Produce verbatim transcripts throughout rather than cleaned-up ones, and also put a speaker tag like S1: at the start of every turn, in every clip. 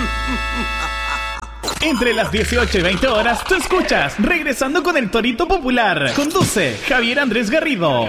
S1: Entre las dieciocho y veinte horas, tú escuchas Regresando con el Torito Popular. Conduce Javier Andrés Garrido.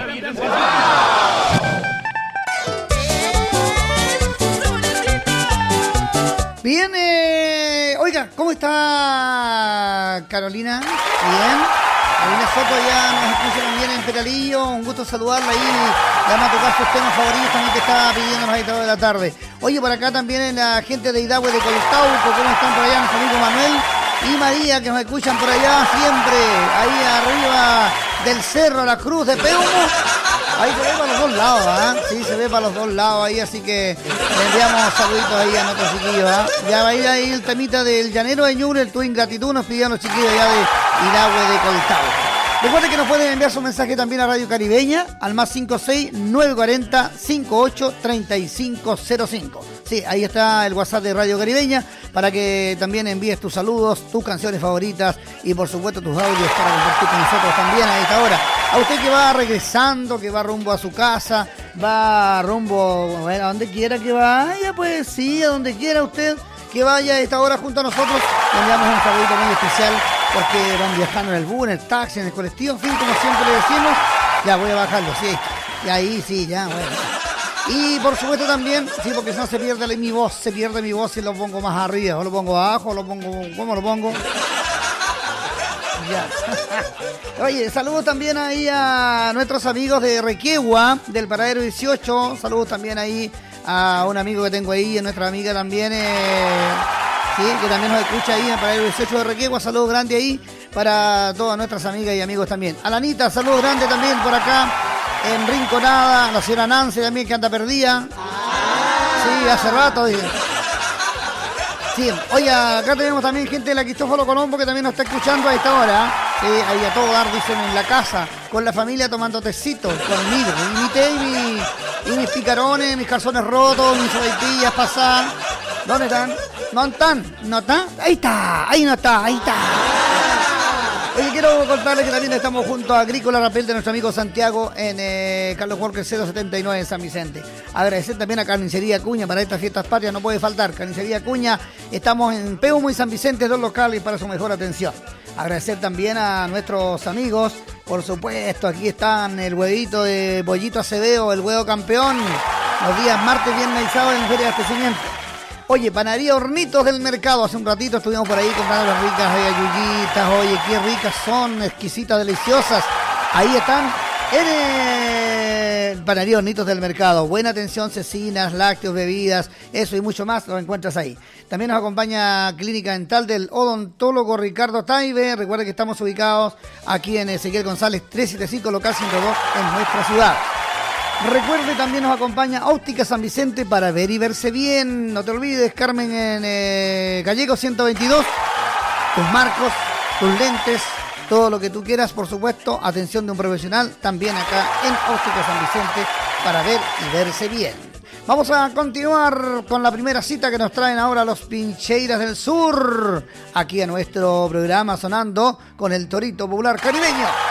S2: Bien, eh, oiga, ¿cómo está Carolina? Bien. Carolina Soto ya nos escucha también en Peralillo. Un gusto saludarla ahí. Llama a tocar sus temas favoritos también que está pidiendo a las de la tarde. Oye, por acá también en la gente de Hidalgo de Coltauco. ¿Cómo están por allá? Nuestro amigo Manuel y María, que nos escuchan por allá siempre. Ahí arriba del cerro, la cruz de Peumo. Ahí se ve para los dos lados, ¿ah? ¿eh? Sí, se ve para los dos lados ahí, así que le enviamos saluditos ahí a nuestros chiquillos, ¿ah? ¿eh? Ya va a ir ahí el temita del llanero de Ñuble, tu ingratitud, nos pidieron los chiquillos ya de Hidalgo de Coltauco. Recuerden que nos pueden enviar su mensaje también a Radio Caribeña al más cinco seis nueve cuatro cero cinco ocho tres cinco cero cinco. Sí, ahí está el WhatsApp de Radio Caribeña para que también envíes tus saludos, tus canciones favoritas y por supuesto tus audios para compartir con nosotros también a esta hora. A usted que va regresando, que va rumbo a su casa, va rumbo, bueno, a donde quiera que vaya, pues sí, a donde quiera usted que vaya a esta hora junto a nosotros, le enviamos un saludito muy especial porque van viajando en el bus, en el taxi, en el colectivo, en fin, como siempre le decimos. Ya voy a bajarlo, sí, y ahí sí, ya, bueno. Y por supuesto también, sí, porque si no se pierde mi voz, se pierde mi voz si lo pongo más arriba, o lo pongo abajo, o lo pongo, ¿cómo lo pongo? Ya. Oye, saludos también ahí a nuestros amigos de Requegua, del Paradero dieciocho, saludos también ahí a un amigo que tengo ahí, a nuestra amiga también, eh, sí, que también nos escucha ahí en el Paradero dieciocho de Requegua, saludos grandes ahí para todas nuestras amigas y amigos también. A la Anita, saludos grandes también por acá. En Rinconada, la señora Nancy también que anda perdida. Sí, hace rato. Sí, oye, acá tenemos también gente de la Cristóforo Colombo que también nos está escuchando a esta hora. Sí, ahí a todo dar, dicen, en la casa, con la familia tomando tecito, conmigo. Y mi té y, mi, y mis picarones, mis calzones rotos, mis sopaipillas pasadas. ¿Dónde están? ¿No están? ¿No están? Ahí está, ahí no está, ahí está. Oye, quiero contarles que también estamos junto a Agrícola Rapel de nuestro amigo Santiago en eh, Carlos Walker cero setenta y nueve en San Vicente. Agradecer también a Carnicería Acuña para estas fiestas patrias, no puede faltar. Carnicería Acuña, estamos en Peumo y San Vicente, dos locales para su mejor atención. Agradecer también a nuestros amigos, por supuesto, aquí están el huevito de Pollito Acevedo, el huevo campeón, los días martes, viernes y sábado en la Feria de Abastecimiento. Oye, Panadería Hornitos del Mercado. Hace un ratito estuvimos por ahí comprando las ricas ayuyuyitas. Oye, qué ricas son, exquisitas, deliciosas. Ahí están en el Panadería Hornitos del Mercado. Buena atención, cecinas, lácteos, bebidas, eso y mucho más lo encuentras ahí. También nos acompaña Clínica Dental del odontólogo Ricardo Taibe. Recuerda que estamos ubicados aquí en Ezequiel González trescientos setenta y cinco, local ciento dos en nuestra ciudad. Recuerde, también nos acompaña Óptica San Vicente para ver y verse bien. No te olvides, Carmen en eh, Gallego ciento veintidós. Tus marcos, tus lentes, todo lo que tú quieras, por supuesto. Atención de un profesional también acá en Óptica San Vicente para ver y verse bien. Vamos a continuar con la primera cita que nos traen ahora los Pincheiras del Sur. Aquí a nuestro programa sonando con el Torito Popular Caribeño.